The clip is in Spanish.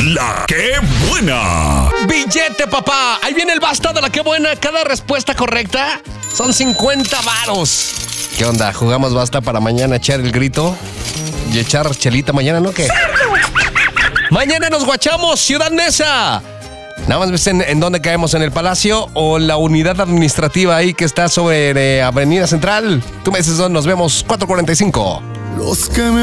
La Qué Buena. Billete, papá. Ahí viene el basta de la Qué Buena. Cada respuesta correcta son 50 varos. ¿Qué onda? ¿Jugamos basta para mañana echar el grito? ¿Y echar chelita mañana, no? ¿Qué? Mañana nos guachamos, Ciudad Neza. Nada más ves en dónde caemos, en el Palacio o la unidad administrativa ahí que está sobre Avenida Central. Tú me dices dónde nos vemos, 4:45. Los que me